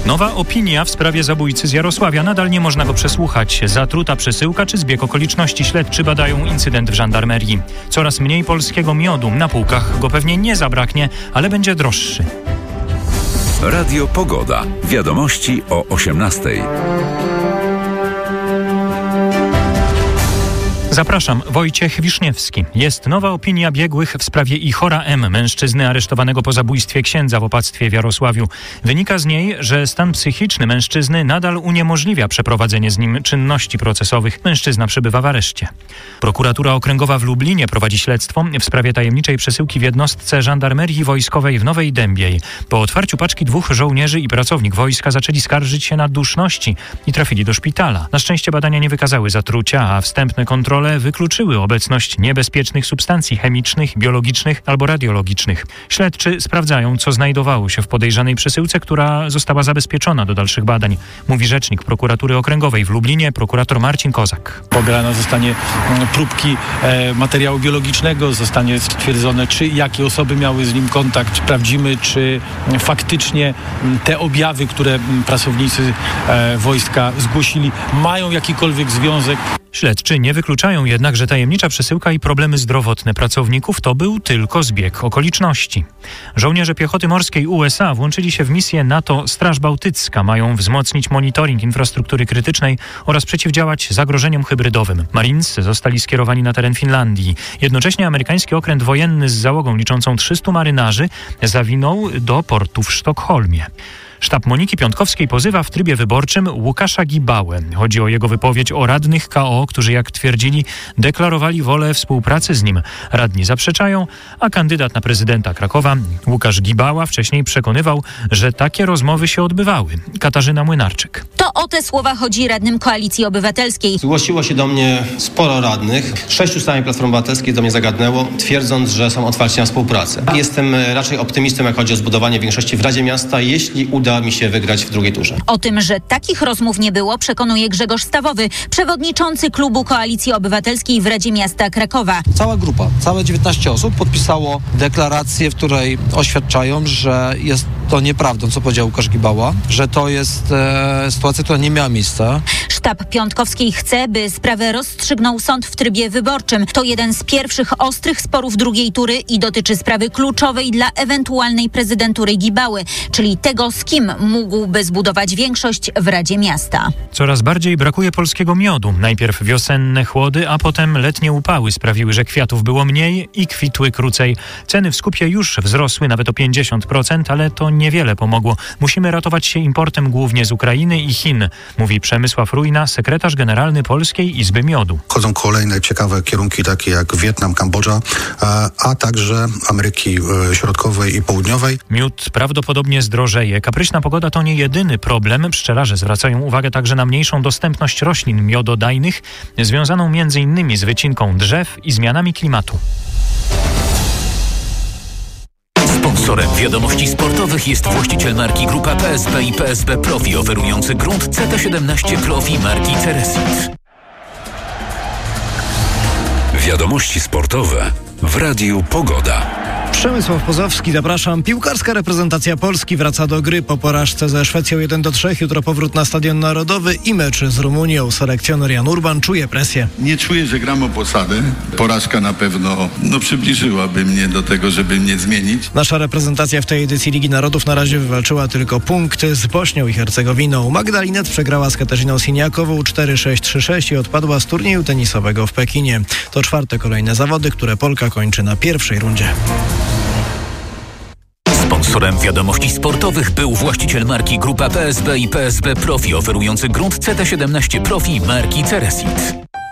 Nowa opinia w sprawie zabójcy z Jarosławia. Nadal nie można go przesłuchać. Zatruta przesyłka czy zbieg okoliczności. Śledczy badają incydent w żandarmerii. Coraz mniej polskiego miodu. Na półkach go pewnie nie zabraknie, ale będzie droższy. Radio Pogoda. Wiadomości o 18:00. Zapraszam, Wojciech Wiszniewski. Jest nowa opinia biegłych w sprawie Ihora M., mężczyzny aresztowanego po zabójstwie księdza w opactwie w Jarosławiu. Wynika z niej, że stan psychiczny mężczyzny nadal uniemożliwia przeprowadzenie z nim czynności procesowych. Mężczyzna przebywa w areszcie. Prokuratura Okręgowa w Lublinie prowadzi śledztwo w sprawie tajemniczej przesyłki w jednostce żandarmerii wojskowej w Nowej Dębiej. Po otwarciu paczki 2 żołnierzy i pracownik wojska zaczęli skarżyć się na duszności i trafili do szpitala. Na szczęście badania nie wykazały zatrucia, a wstępne kontrole wykluczyły obecność niebezpiecznych substancji chemicznych, biologicznych albo radiologicznych. Śledczy sprawdzają, co znajdowało się w podejrzanej przesyłce, która została zabezpieczona do dalszych badań, mówi rzecznik Prokuratury Okręgowej w Lublinie, prokurator Marcin Kozak. Pobrana zostanie próbki materiału biologicznego, zostanie stwierdzone, czy jakie osoby miały z nim kontakt. Sprawdzimy, czy faktycznie te objawy, które pracownicy wojska zgłosili, mają jakikolwiek związek. Śledczy nie wykluczają jednak, że tajemnicza przesyłka i problemy zdrowotne pracowników to był tylko zbieg okoliczności. Żołnierze piechoty morskiej USA włączyli się w misję NATO Straż Bałtycka. Mają wzmocnić monitoring infrastruktury krytycznej oraz przeciwdziałać zagrożeniom hybrydowym. Marinesy zostali skierowani na teren Finlandii. Jednocześnie amerykański okręt wojenny z załogą liczącą 300 marynarzy zawinął do portu w Sztokholmie. Sztab Moniki Piątkowskiej pozywa w trybie wyborczym Łukasza Gibałę. Chodzi o jego wypowiedź o radnych KO, którzy, jak twierdzili, deklarowali wolę współpracy z nim. Radni zaprzeczają, a kandydat na prezydenta Krakowa, Łukasz Gibała, wcześniej przekonywał, że takie rozmowy się odbywały. Katarzyna Młynarczyk. To o te słowa chodzi radnym Koalicji Obywatelskiej. Zgłosiło się do mnie sporo radnych. 6 z Platformy Obywatelskiej do mnie zagadnęło, twierdząc, że są otwarci na współpracę. Jestem raczej optymistą, jak chodzi o zbudowanie większości w Radzie Miasta, jeśli uda mi się wygrać w drugiej turze. O tym, że takich rozmów nie było, przekonuje Grzegorz Stawowy, przewodniczący klubu Koalicji Obywatelskiej w Radzie Miasta Krakowa. Cała grupa, całe 19 osób podpisało deklarację, w której oświadczają, że jest to nieprawdą, co powiedział Łukasz Gibała, że to jest sytuacja, która nie miała miejsca. Sztab Piątkowskiej chce, by sprawę rozstrzygnął sąd w trybie wyborczym. To jeden z pierwszych ostrych sporów drugiej tury i dotyczy sprawy kluczowej dla ewentualnej prezydentury Gibały, czyli tego, z kim mógłby zbudować większość w Radzie Miasta. Coraz bardziej brakuje polskiego miodu. Najpierw wiosenne chłody, a potem letnie upały sprawiły, że kwiatów było mniej i kwitły krócej. Ceny w skupie już wzrosły nawet o 50%, ale to niewiele pomogło. Musimy ratować się importem głównie z Ukrainy i Chin, mówi Przemysław Rujna, sekretarz generalny Polskiej Izby Miodu. Wchodzą kolejne ciekawe kierunki, takie jak Wietnam, Kambodża, a także Ameryki Środkowej i Południowej. Miód prawdopodobnie zdrożeje. Kapryśna pogoda to nie jedyny problem. Pszczelarze zwracają uwagę także na mniejszą dostępność roślin miododajnych, związaną m.in. z wycinką drzew i zmianami klimatu. Sponsorem wiadomości sportowych jest właściciel marki Grupa PSB i PSB Profi, oferujący grunt CT17 Profi marki Ceresit. Wiadomości sportowe w Radiu Pogoda. Przemysław Pozowski, zapraszam. Piłkarska reprezentacja Polski wraca do gry po porażce ze Szwecją 1-3. Jutro powrót na Stadion Narodowy i mecz z Rumunią. Selekcjoner Jan Urban czuje presję. Nie czuję, że gram o posadę. Porażka na pewno przybliżyłaby mnie do tego, żeby mnie zmienić. Nasza reprezentacja w tej edycji Ligi Narodów na razie wywalczyła tylko punkty z Bośnią i Hercegowiną. Magdalinet przegrała z Katarzyną Siniakową 4-6, 3-6 i odpadła z turnieju tenisowego w Pekinie. To 4. kolejne zawody, które Polka kończy na pierwszej rundzie. Sponsorem wiadomości sportowych był właściciel marki Grupa PSB i PSB Profi, oferujący grunt CT17 Profi marki Ceresit.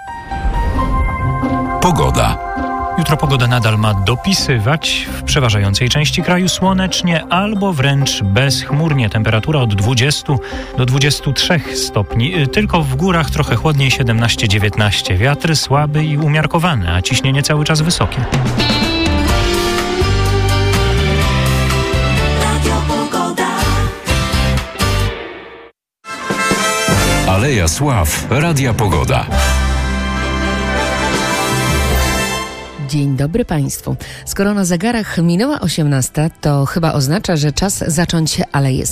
Pogoda. Jutro pogoda nadal ma dopisywać. W przeważającej części kraju słonecznie albo wręcz bezchmurnie. Temperatura od 20 do 23 stopni. Tylko w górach trochę chłodniej, 17-19. Wiatr słaby i umiarkowany, a ciśnienie cały czas wysokie. Aleja Sław, Radia Pogoda. Dzień dobry Państwu. Skoro na zegarach minęła 18, to chyba oznacza, że czas zacząć Aleję